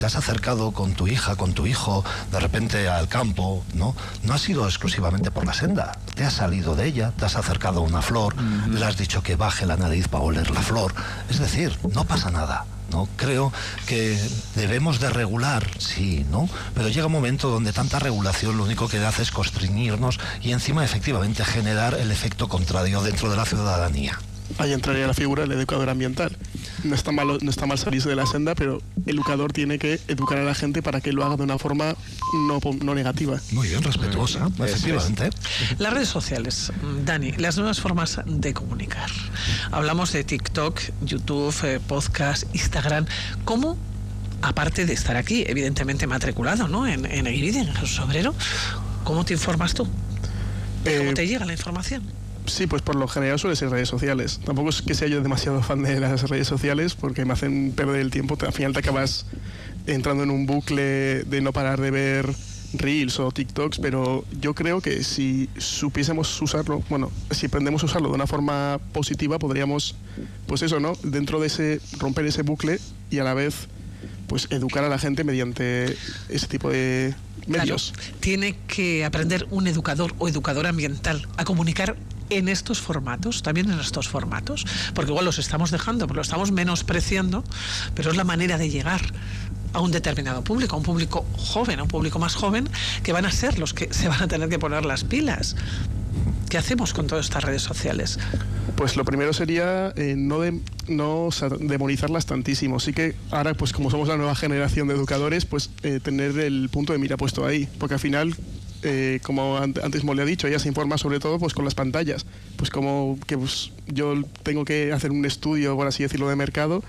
te has acercado con tu hija, con tu hijo, de repente al campo, ¿no? No ha sido exclusivamente por la senda. Te has salido de ella, te has acercado a una flor, le has dicho que baje la nariz para oler la flor. Es decir, no pasa nada, ¿no? Creo que debemos de regular, sí, ¿no? Pero llega un momento donde tanta regulación lo único que hace es constreñirnos y encima efectivamente generar el efecto contrario dentro de la ciudadanía. Ahí entraría la figura del educador ambiental. No está mal salirse de la senda, pero el educador tiene que educar a la gente para que lo haga de una forma no negativa. Muy bien, respetuosa, efectivamente. Las redes sociales, Dani, las nuevas formas de comunicar. Hablamos de TikTok, YouTube, podcast, Instagram. ¿Cómo, aparte de estar aquí, evidentemente matriculado, ¿no? en Eguiridi, en Jesús Obrero, cómo te informas tú? ¿Cómo te llega la información? Sí, pues por lo general suele ser redes sociales. Tampoco es que sea yo demasiado fan de las redes sociales porque me hacen perder el tiempo. Al final te acabas entrando en un bucle de no parar de ver Reels o TikToks, pero yo creo que si supiésemos usarlo, bueno, si aprendemos a usarlo de una forma positiva, podríamos, pues eso, ¿no? Dentro de ese, romper ese bucle y a la vez, pues educar a la gente mediante ese tipo de medios. Claro, tiene que aprender un educador o educadora ambiental a comunicar en estos formatos, también en estos formatos, porque igual los estamos dejando, porque lo estamos menospreciando, pero es la manera de llegar a un determinado público, a un público joven, a un público más joven, que van a ser los que se van a tener que poner las pilas. ¿Qué hacemos con todas estas redes sociales? Pues lo primero sería no demonizarlas tantísimo. Sí que ahora, pues como somos la nueva generación de educadores, pues tener el punto de mira puesto ahí, porque al final, como antes me le ha dicho, ella se informa sobre todo pues con las pantallas. Pues como que pues, yo tengo que hacer un estudio, por así decirlo, de mercado,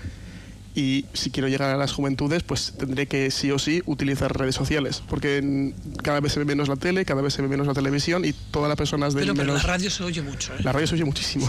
y si quiero llegar a las juventudes, pues tendré que sí o sí utilizar redes sociales, porque cada vez se ve menos la tele, cada vez se ve menos la televisión y todas las personas de pero la radio se oye mucho, ¿eh? La radio se oye muchísimo.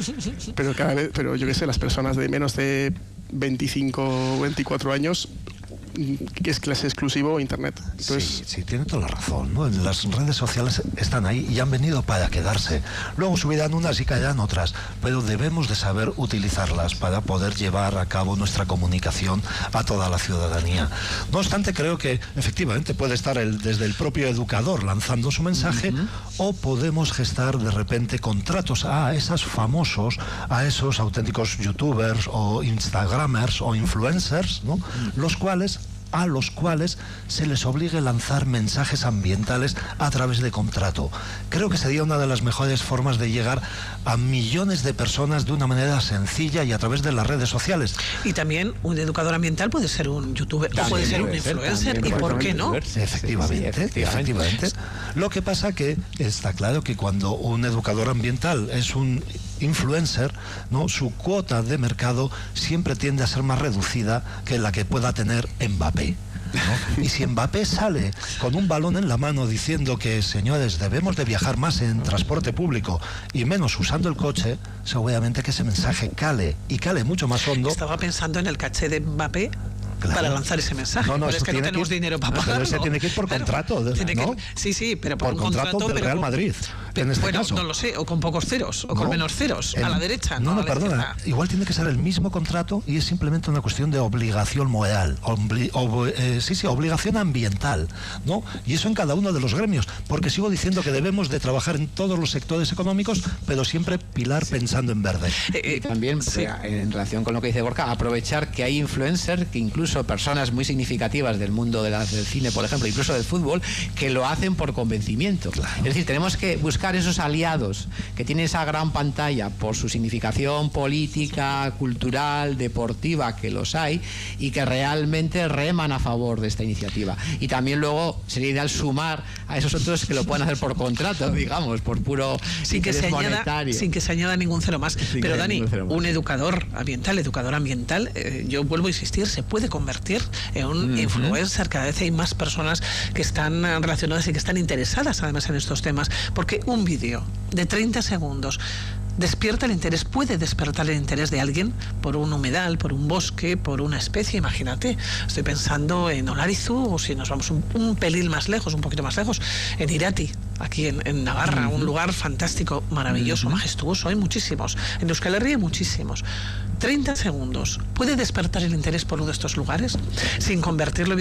pero yo qué sé, las personas de menos de 25 o 24 años, que es clase exclusivo internet. Entonces, sí, tiene toda la razón, ¿no? Las redes sociales están ahí y han venido para quedarse. Luego subirán unas y caerán otras, pero debemos de saber utilizarlas para poder llevar a cabo nuestra comunicación a toda la ciudadanía. No obstante, creo que efectivamente puede estar desde el propio educador lanzando su mensaje, o podemos gestar de repente contratos a esos famosos, a esos auténticos youtubers o instagramers o influencers, ¿no? A los cuales se les obligue a lanzar mensajes ambientales a través de contrato. Creo que sería una de las mejores formas de llegar a millones de personas de una manera sencilla y a través de las redes sociales. Y también un educador ambiental puede ser un youtuber, o puede ser un influencer, ¿y por qué no? Efectivamente. Lo que pasa que está claro que cuando un educador ambiental es un influencer, ¿no? Su cuota de mercado siempre tiende a ser más reducida que la que pueda tener Mbappé, ¿no? Y si Mbappé sale con un balón en la mano diciendo que, señores, debemos de viajar más en transporte público y menos usando el coche, seguramente que ese mensaje cale mucho más hondo. Estaba pensando en el caché de Mbappé. Claro. Para lanzar ese mensaje. No, es que no tenemos dinero para pagarlo. Pero ese tiene que ir por contrato, ¿no? Sí, pero por un contrato del Real Madrid. En este caso. No lo sé, o con pocos ceros, o con menos ceros, a la derecha. Perdona. Igual tiene que ser el mismo contrato y es simplemente una cuestión de obligación moral, obligación ambiental, ¿no? Y eso en cada uno de los gremios, porque sigo diciendo que debemos de trabajar en todos los sectores económicos, pero siempre pensando en verde. También, en relación con lo que dice Gorka, aprovechar que hay influencers, que incluso personas muy significativas del mundo del cine, por ejemplo, incluso del fútbol, que lo hacen por convencimiento. Claro. Es decir, tenemos que buscar esos aliados que tienen esa gran pantalla por su significación política, cultural, deportiva, que los hay, y que realmente reman a favor de esta iniciativa. Y también luego sería ideal sumar a esos otros que lo puedan hacer por contrato, digamos, por puro interés monetario. Sin que se añada ningún cero más. Pero Dani, un educador ambiental, yo vuelvo a insistir, se puede convertir en un influencer. Cada vez hay más personas que están relacionadas y que están interesadas además en estos temas, porque un vídeo de 30 segundos despierta el interés, puede despertar el interés de alguien por un humedal, por un bosque, por una especie. Imagínate, estoy pensando en Olarizu, o si nos vamos un pelín más lejos, un poquito más lejos, en Irati, aquí en Navarra, un lugar fantástico, maravilloso, majestuoso. Hay muchísimos, en Euskal Herria hay muchísimos. 30 segundos, ¿puede despertar el interés por uno de estos lugares sin convertirlo